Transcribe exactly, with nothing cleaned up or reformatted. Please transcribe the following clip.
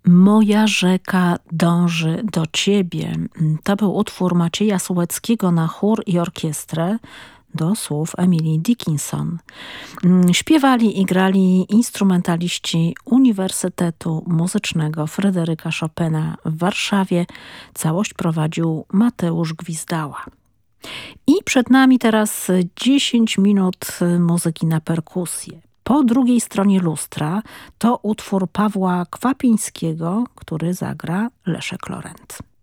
Moja rzeka dąży do ciebie. To był utwór Macieja Sułeckiego na chór i orkiestrę do słów Emilii Dickinson. Śpiewali i grali instrumentaliści Uniwersytetu Muzycznego Fryderyka Chopina w Warszawie. Całość prowadził Mateusz Gwizdała. I przed nami teraz dziesięć minut muzyki na perkusję. Po drugiej stronie lustra to utwór Pawła Kwapińskiego, który zagra Leszek Lorent.